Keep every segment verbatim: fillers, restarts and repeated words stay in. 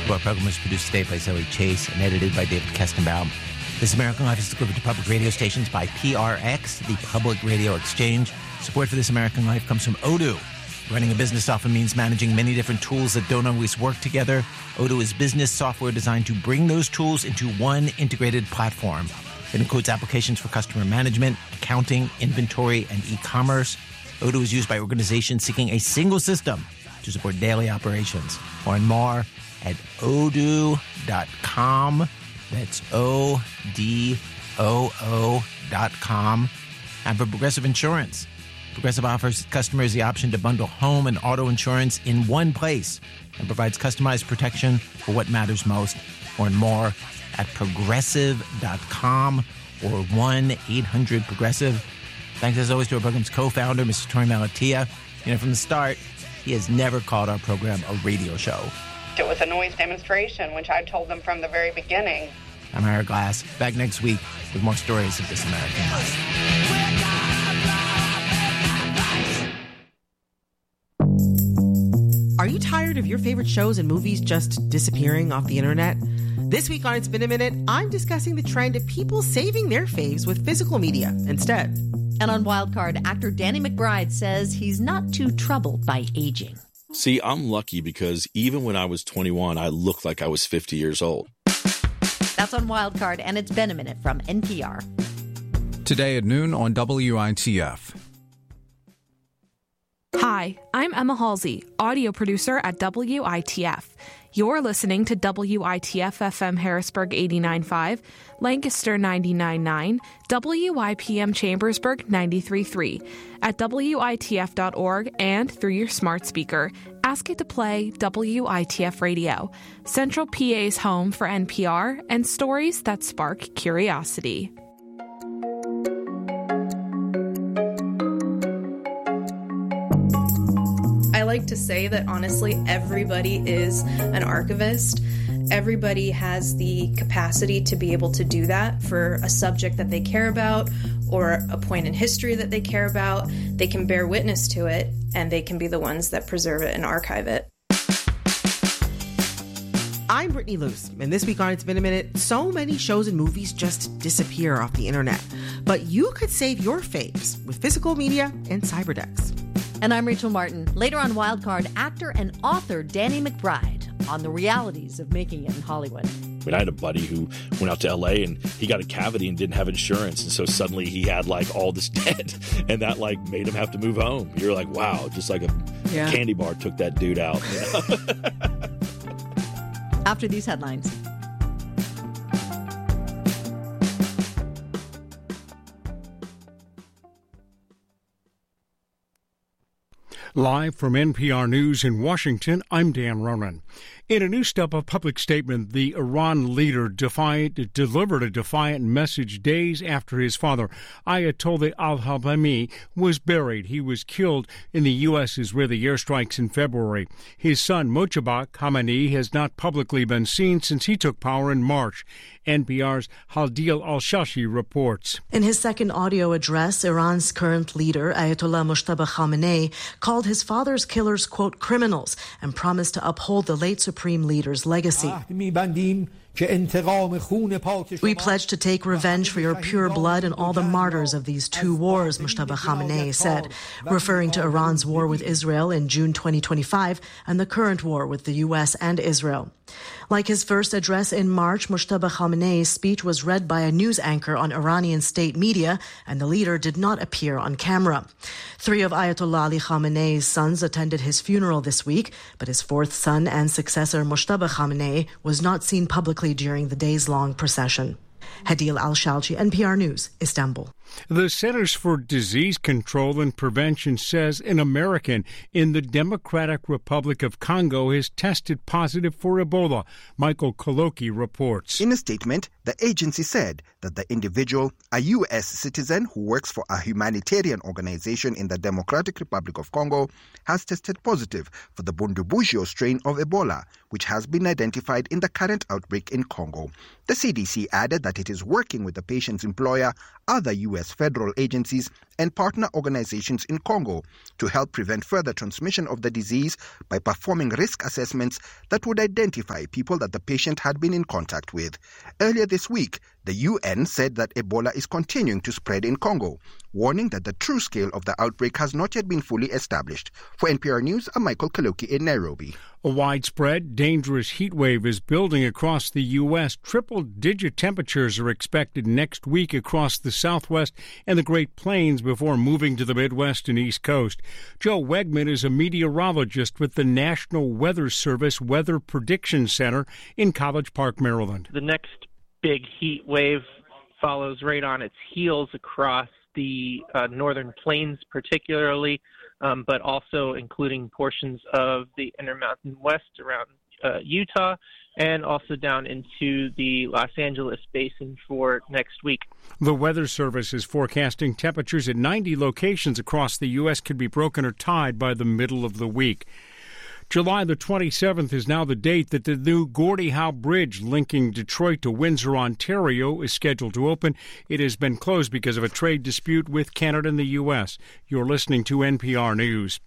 Our program was produced today by Zoe Chase and edited by David Kestenbaum. This American Life is delivered to public radio stations by P R X, the Public Radio Exchange. Support for This American Life comes from Odoo. Running a business often means managing many different tools that don't always work together. Odoo is business software designed to bring those tools into one integrated platform. It includes applications for customer management, accounting, inventory, and e-commerce. Odoo is used by organizations seeking a single system to support daily operations. Learn more at odoo dot com. That's O D O O dot com. And for Progressive Insurance, Progressive offers customers the option to bundle home and auto insurance in one place and provides customized protection for what matters most. Learn more at progressive dot com or one eight hundred progressive. Thanks as always to our program's co-founder, Mister Torey Malatia. You know, from the start, he has never called our program a radio show. It was a noise demonstration, which I told them from the very beginning. I'm Ira Glass, back next week with more stories of This American Life. Are you tired of your favorite shows and movies just disappearing off the internet? This week on It's Been a Minute, I'm discussing the trend of people saving their faves with physical media instead. And on Wildcard, actor Danny McBride says he's not too troubled by aging. See, I'm lucky because even when I was twenty-one, I looked like I was fifty years old. That's on Wildcard, and it's been a minute from N P R. Today at noon on W I T F. Hi, I'm Emma Halsey, audio producer at W I T F. You're listening to W I T F F M Harrisburg eighty-nine point five, Lancaster ninety-nine point nine, W I P M Chambersburg ninety-three point three. At W I T F dot org and through your smart speaker, ask it to play W I T F Radio, Central P A's home for N P R and stories that spark curiosity. I like to say that, honestly, everybody is an archivist. Everybody has the capacity to be able to do that for a subject that they care about or a point in history that they care about. They can bear witness to it, and they can be the ones that preserve it and archive it. I'm Brittany Luce, and this week on It's Been a Minute, so many shows and movies just disappear off the internet. But you could save your faves with physical media and Cyberdex. And I'm Rachel Martin. Later on Wildcard, actor and author Danny McBride on the realities of making it in Hollywood. I mean, I had a buddy who went out to L A and he got a cavity and didn't have insurance. And so suddenly he had like all this debt and that like made him have to move home. You're like, wow, just like a yeah. candy bar took that dude out. You know? After these headlines. Live from N P R News in Washington, I'm Dan Ronan. In a new step of public statement, the Iran leader defied, delivered a defiant message days after his father, Ayatollah al-Khamenei, was buried. He was killed in the U S Israeli airstrikes in February. His son, Mojtaba Khamenei, has not publicly been seen since he took power in March. N P R's Haldil Al-Shashi reports. In his second audio address, Iran's current leader, Ayatollah Mojtaba Khamenei, called his father's killers, quote, criminals, and promised to uphold the late supreme leader's legacy. We pledge to take revenge for your pure blood and all the martyrs of these two wars, Mojtaba Khamenei said, referring to Iran's war with Israel in June twenty twenty-five and the current war with the U S and Israel. Like his first address in March, Mojtaba Khamenei's speech was read by a news anchor on Iranian state media, and the leader did not appear on camera. Three of Ayatollah Ali Khamenei's sons attended his funeral this week, but his fourth son and successor, Mojtaba Khamenei, was not seen publicly during the days-long procession. Hadil Al-Shalchi, N P R News, Istanbul. The Centers for Disease Control and Prevention says an American in the Democratic Republic of Congo has tested positive for Ebola. Michael Koloki reports. In a statement, the agency said that the individual, a U S citizen who works for a humanitarian organization in the Democratic Republic of Congo, has tested positive for the Bundibugyo strain of Ebola, which has been identified in the current outbreak in Congo. The C D C added that it is working with the patient's employer, other U S S federal agencies and partner organizations in Congo to help prevent further transmission of the disease by performing risk assessments that would identify people that the patient had been in contact with. Earlier this week, the U N said that Ebola is continuing to spread in Congo, warning that the true scale of the outbreak has not yet been fully established. For N P R News, I'm Michael Kaluki in Nairobi. A widespread, dangerous heat wave is building across the U S. Triple-digit temperatures are expected next week across the Southwest and the Great Plains before moving to the Midwest and East Coast. Joe Wegman is a meteorologist with the National Weather Service Weather Prediction Center in College Park, Maryland. The next big heat wave follows right on its heels across the uh, northern plains particularly, um, but also including portions of the Intermountain West around uh, Utah and also down into the Los Angeles basin for next week. The Weather Service is forecasting temperatures at ninety locations across the U S could be broken or tied by the middle of the week. July the twenty-seventh is now the date that the new Gordie Howe Bridge linking Detroit to Windsor, Ontario is scheduled to open. It has been closed because of a trade dispute with Canada and the U S. You're listening to N P R News.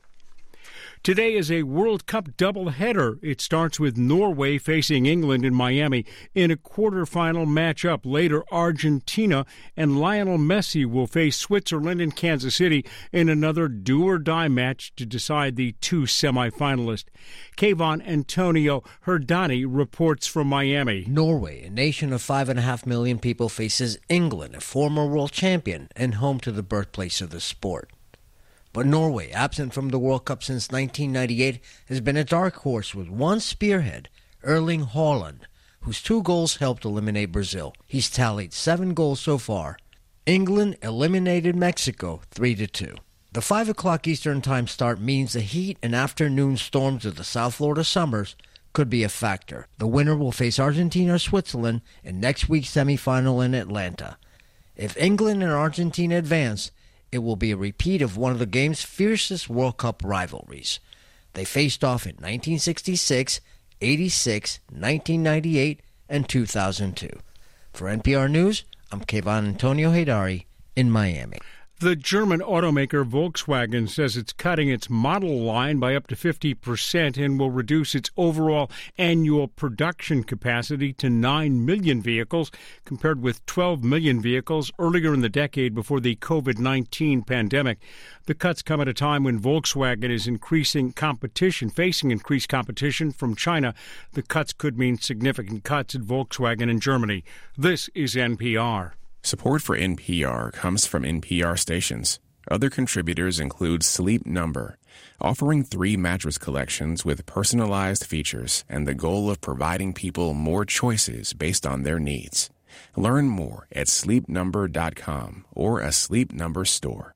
Today is a World Cup doubleheader. It starts with Norway facing England in Miami in a quarterfinal matchup. Later, Argentina and Lionel Messi will face Switzerland in Kansas City in another do-or-die match to decide the two semifinalists. Kayvon Antonio Herdani reports from Miami. Norway, a nation of five and a half million people, faces England, a former world champion and home to the birthplace of the sport. But Norway, absent from the World Cup since nineteen ninety-eight, has been a dark horse with one spearhead, Erling Haaland, whose two goals helped eliminate Brazil. He's tallied seven goals so far. England eliminated Mexico three to two. The five o'clock Eastern Time start means the heat and afternoon storms of the South Florida summers could be a factor. The winner will face Argentina or Switzerland in next week's semifinal in Atlanta. If England and Argentina advance, it will be a repeat of one of the game's fiercest World Cup rivalries. They faced off in nineteen sixty-six, eighty-six, nineteen ninety-eight, and two thousand two. For N P R News, I'm Kayvon Antonio Haydari in Miami. The German automaker Volkswagen says it's cutting its model line by up to fifty percent and will reduce its overall annual production capacity to nine million vehicles, compared with twelve million vehicles earlier in the decade before the covid nineteen pandemic. The cuts come at a time when Volkswagen is increasing competition, facing increased competition from China. The cuts could mean significant cuts at Volkswagen in Germany. This is N P R. Support for N P R comes from N P R stations. Other contributors include Sleep Number, offering three mattress collections with personalized features and the goal of providing people more choices based on their needs. Learn more at sleep number dot com or a Sleep Number store.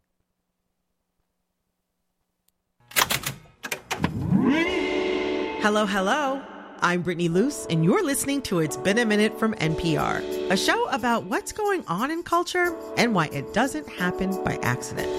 Hello, hello. I'm Brittany Luce, and you're listening to It's Been a Minute from N P R, a show about what's going on in culture and why it doesn't happen by accident.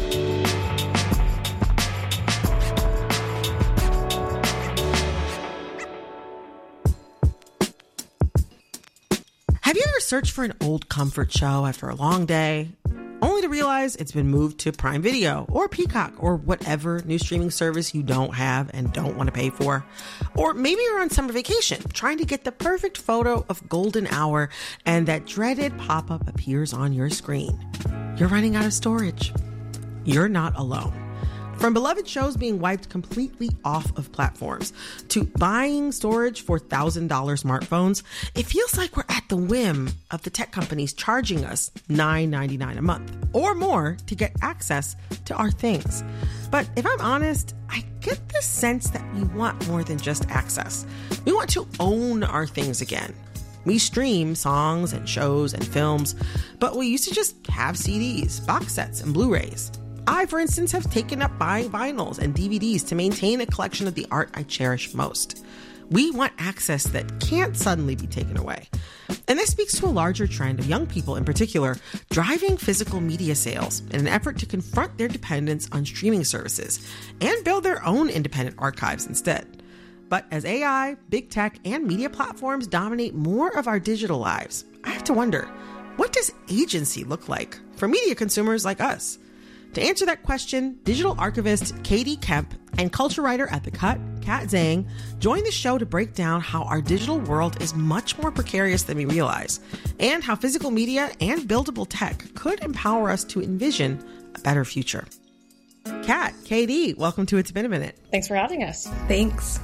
Have you ever searched for an old comfort show after a long day, only to realize it's been moved to Prime Video or Peacock or whatever new streaming service you don't have and don't want to pay for? Or maybe you're on summer vacation trying to get the perfect photo of golden hour and that dreaded pop-up appears on your screen. You're running out of storage. You're not alone. From beloved shows being wiped completely off of platforms to buying storage for one thousand dollars smartphones, it feels like we're at the whim of the tech companies charging us nine ninety-nine a month or more to get access to our things. But if I'm honest, I get the sense that we want more than just access. We want to own our things again. We stream songs and shows and films, but we used to just have C Ds, box sets, and Blu-rays. I, for instance, have taken up buying vinyls and D V Ds to maintain a collection of the art I cherish most. We want access that can't suddenly be taken away. And this speaks to a larger trend of young people in particular driving physical media sales in an effort to confront their dependence on streaming services and build their own independent archives instead. But as A I, big tech, and media platforms dominate more of our digital lives, I have to wonder, what does agency look like? for media consumers like us? To answer that question, digital archivist Katie Kemp and culture writer at The Cut, Kat Zhang, join the show to break down how our digital world is much more precarious than we realize, and how physical media and buildable tech could empower us to envision a better future. Kat, Katie, welcome to It's Been a Minute. Thanks for having us. Thanks.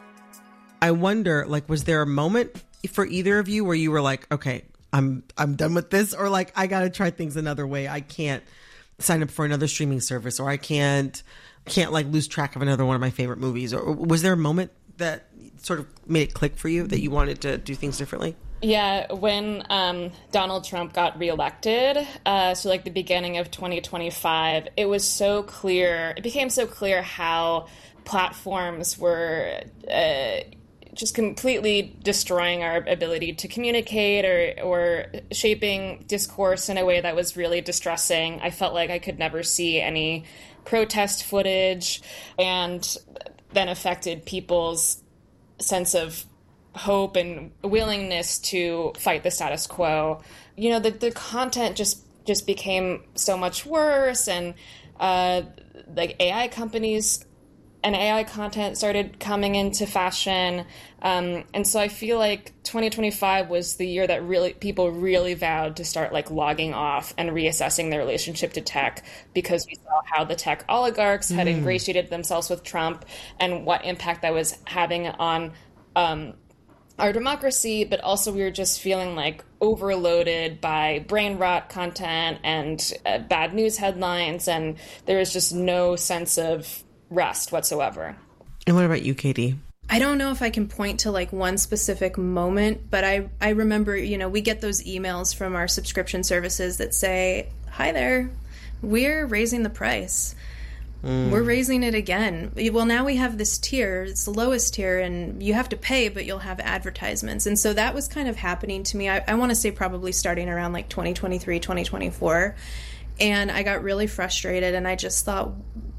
I wonder, like, was there a moment for either of you where you were like, okay, I'm I'm done with this, or like, I got to try things another way. I can't sign up for another streaming service, or I can't can't like lose track of another one of my favorite movies? Or was there a moment that sort of made it click for you that you wanted to do things differently? Yeah, when um, Donald Trump got reelected, uh, so like the beginning of twenty twenty-five, it was so clear, it became so clear how platforms were uh, just completely destroying our ability to communicate, or, or shaping discourse in a way that was really distressing. I felt like I could never see any protest footage, and then affected people's sense of hope and willingness to fight the status quo. You know, the, the content just, just became so much worse, and uh, like A I companies and A I content started coming into fashion. Um, and so I feel like twenty twenty-five was the year that really people really vowed to start like logging off and reassessing their relationship to tech, because we saw how the tech oligarchs had mm. ingratiated themselves with Trump and what impact that was having on um, our democracy. But also we were just feeling like overloaded by brain rot content and uh, bad news headlines. And there was just no sense of rest whatsoever. And what about you, Katie? I don't know if I can point to like one specific moment, but I, I remember, you know, we get those emails from our subscription services that say, hi there, we're raising the price. Mm. We're raising it again. Well, now we have this tier, it's the lowest tier, and you have to pay, but you'll have advertisements. And so that was kind of happening to me. I, I want to say probably starting around like twenty twenty-three, twenty twenty-four. And I got really frustrated, and I just thought,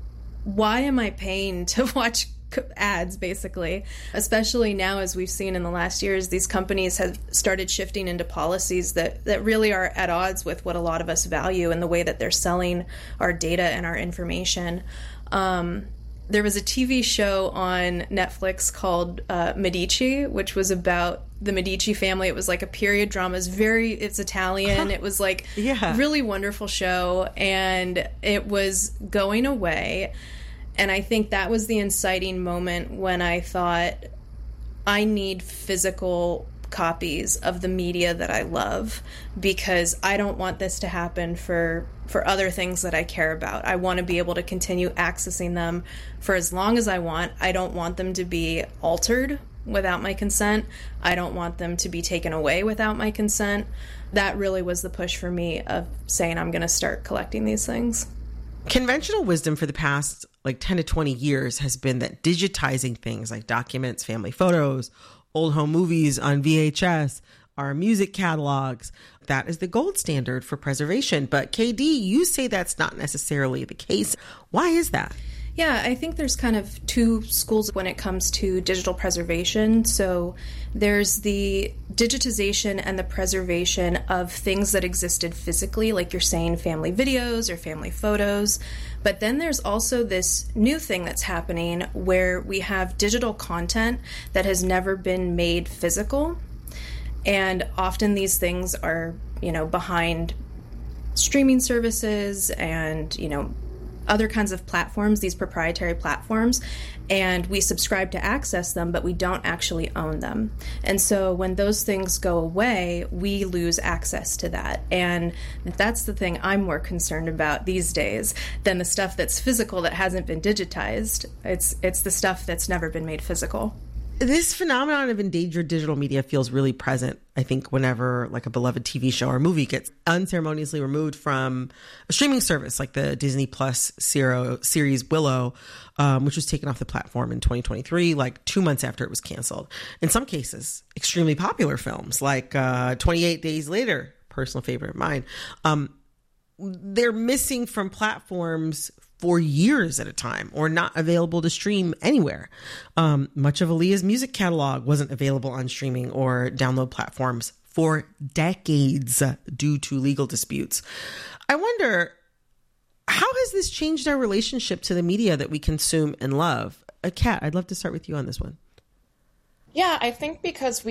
why am I paying to watch ads, basically? Especially now, as we've seen in the last years, these companies have started shifting into policies that, that really are at odds with what a lot of us value and the way that they're selling our data and our information. Um, there was a T V show on Netflix called uh, Medici, which was about the Medici family. It was like a period drama. It's very, it's Italian. It was like yeah. really wonderful show, and it was going away. And I think that was the inciting moment when I thought, I need physical copies of the media that I love, because I don't want this to happen for for other things that I care about. I want to be able to continue accessing them for as long as I want. I don't want them to be altered without my consent. I don't want them to be taken away without my consent. That really was the push for me of saying I'm going to start collecting these things. Conventional wisdom for the past like ten to twenty years has been that digitizing things like documents, family photos, old home movies on V H S, our music catalogs, that is the gold standard for preservation. But K D, you say that's not necessarily the case. Why is that? Yeah, I think there's kind of two schools when it comes to digital preservation. So there's the digitization and the preservation of things that existed physically, like you're saying, family videos or family photos. But then there's also this new thing that's happening where we have digital content that has never been made physical. And often these things are, you know, behind streaming services and, you know, other kinds of platforms, these proprietary platforms, and we subscribe to access them, but we don't actually own them. And so when those things go away, we lose access to that. And that's the thing I'm more concerned about these days than the stuff that's physical that hasn't been digitized. It's it's the stuff that's never been made physical. This phenomenon of endangered digital media feels really present, I think, whenever like a beloved T V show or movie gets unceremoniously removed from a streaming service like the Disney Plus series Willow, um, which was taken off the platform in twenty twenty-three, like two months after it was canceled. In some cases, extremely popular films like uh, twenty-eight Days Later, personal favorite of mine, um, they're missing from platforms for years at a time, or not available to stream anywhere. Um, much of Aaliyah's music catalog wasn't available on streaming or download platforms for decades due to legal disputes. I wonder, how has this changed our relationship to the media that we consume and love? Uh, Kat, I'd love to start with you on this one. Yeah, I think because we